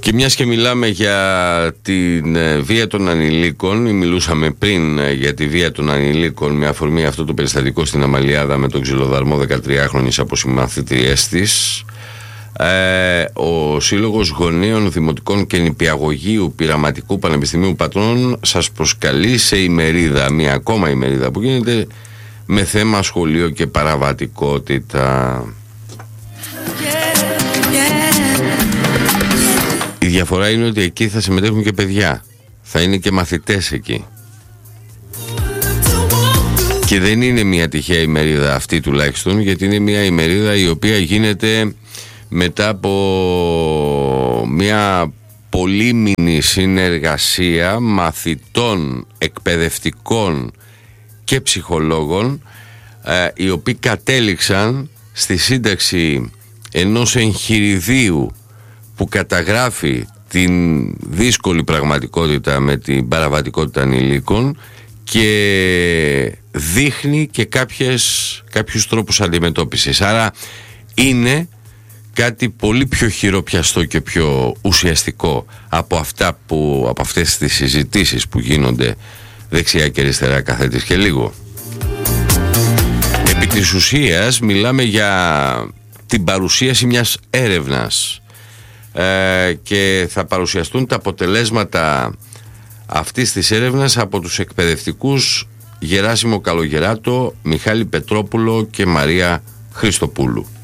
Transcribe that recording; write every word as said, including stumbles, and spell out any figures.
Και μιας και μιλάμε για την βία των ανηλίκων, ή μιλούσαμε πριν για τη βία των ανηλίκων με αφορμή αυτό το περιστατικό στην Αμαλιάδα με τον ξυλοδαρμό δεκατριάχρονης από συμμαθήτριές της, ε, ο Σύλλογος Γονέων Δημοτικών και Νηπιαγωγείου Πειραματικού Πανεπιστημίου Πατρών σας προσκαλεί σε ημερίδα, μια ακόμα ημερίδα που γίνεται με θέμα σχολείο και παραβατικότητα. Η διαφορά είναι ότι εκεί θα συμμετέχουν και παιδιά, θα είναι και μαθητές εκεί. Και δεν είναι μια τυχαία ημερίδα αυτή τουλάχιστον, γιατί είναι μια ημερίδα η οποία γίνεται μετά από μια πολύμηνη συνεργασία μαθητών, εκπαιδευτικών και ψυχολόγων, ε, οι οποίοι κατέληξαν στη σύνταξη ενός εγχειριδίου που καταγράφει την δύσκολη πραγματικότητα με την παραβατικότητα ανηλίκων και δείχνει και κάποιες, κάποιους τρόπους αντιμετώπισης. Άρα είναι κάτι πολύ πιο χειροπιαστό και πιο ουσιαστικό από αυτά που, από αυτές τις συζητήσεις που γίνονται δεξιά και αριστερά κάθε της και λίγο. Επί της ουσίας μιλάμε για την παρουσίαση μιας έρευνας ε, και θα παρουσιαστούν τα αποτελέσματα αυτής της έρευνας από τους εκπαιδευτικούς Γεράσιμο Καλογεράτο, Μιχάλη Πετρόπουλο και Μαρία Χριστοπούλου.